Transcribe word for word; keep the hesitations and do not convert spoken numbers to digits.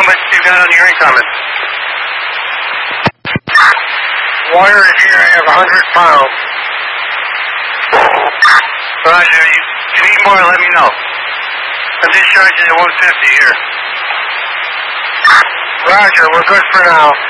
much you got on your incoming? Wire is here, I have one hundred pounds. Roger, you, if you need more, let me know. I'm discharging at one fifty here. Roger, we're good for now.